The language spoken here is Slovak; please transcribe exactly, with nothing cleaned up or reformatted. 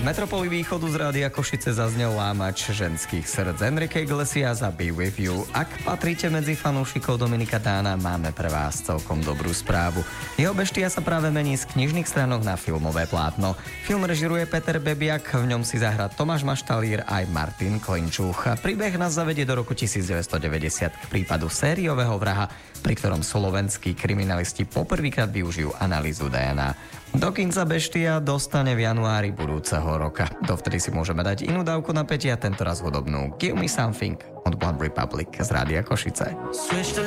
Metropoli východu z Rádia Košice zaznel lámač ženských srdc Enrique Iglesias a Be With You. Ak patríte medzi fanúšikov Dominika Dána, máme pre vás celkom dobrú správu. Jeho Beštia sa práve mení z knižných stránok na filmové plátno. Film režiruje Peter Bebiak, v ňom si zahrá Tomáš Maštalír aj Martin Klinčuch. Príbeh nás zavedie do roku devätnásťstodeväťdesiat k prípadu sériového vraha, pri ktorom slovenskí kriminalisti poprvýkrát využijú analýzu dé en á. Do kinca Beštia dostane v januári budúceho roka. Dovtedy si môžeme dať inú dávku napätia, tentoraz hudobnú Give Me Something od Blood Republic z Rádia Košice.